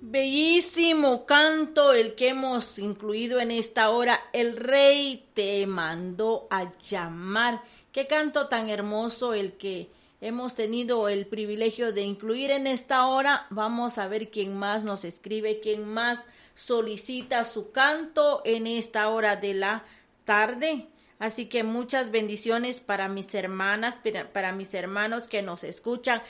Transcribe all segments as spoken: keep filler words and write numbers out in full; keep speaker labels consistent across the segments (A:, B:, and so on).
A: Bellísimo canto el que hemos incluido en esta hora. El Rey te mandó a llamar. Qué canto tan hermoso el que hemos tenido el privilegio de incluir en esta hora. Vamos a ver quién más nos escribe, quién más solicita su canto en esta hora de la tarde. Así que muchas bendiciones para mis hermanas, para mis hermanos que nos escuchan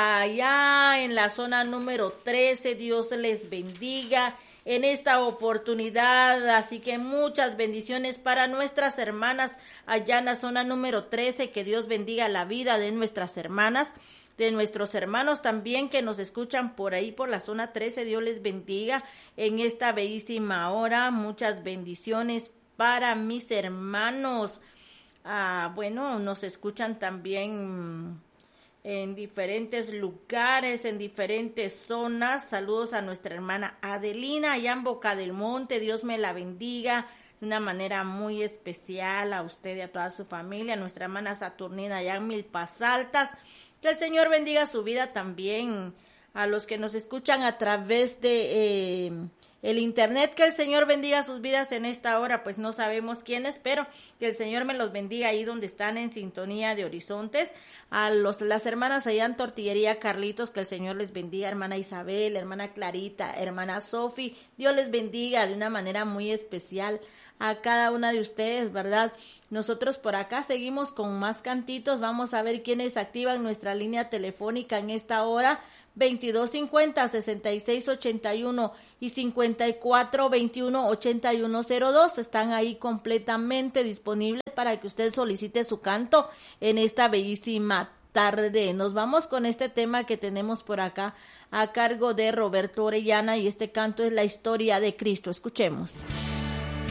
A: allá en la zona número trece. Dios les bendiga en esta oportunidad. Así que muchas bendiciones para nuestras hermanas allá en la zona número trece. Que Dios bendiga la vida de nuestras hermanas, de nuestros hermanos también que nos escuchan por ahí por la zona trece. Dios les bendiga en esta bellísima hora. Muchas bendiciones para mis hermanos. Ah, bueno, nos escuchan también en diferentes lugares, en diferentes zonas. Saludos a nuestra hermana Adelina, allá en Boca del Monte. Dios me la bendiga de una manera muy especial a usted y a toda su familia. Nuestra hermana Saturnina, allá en Milpas Altas. Que el Señor bendiga su vida también. A los que nos escuchan a través de... Eh, el internet, que el Señor bendiga sus vidas en esta hora, pues no sabemos quiénes, pero que el Señor me los bendiga ahí donde están en sintonía de Horizontes. A los, las hermanas allá en Tortillería Carlitos, que el Señor les bendiga, hermana Isabel, hermana Clarita, hermana Sofi, Dios les bendiga de una manera muy especial a cada una de ustedes, ¿verdad? Nosotros por acá seguimos con más cantitos. Vamos a ver quiénes activan nuestra línea telefónica en esta hora. veintidós cincuenta, sesenta y seis ochenta y uno y cincuenta y cuatro veintiuno ochenta y uno cero dos están ahí completamente disponibles para que usted solicite su canto en esta bellísima tarde. Nos vamos con este tema que tenemos por acá a cargo de Roberto Orellana y este canto es La Historia de Cristo. Escuchemos.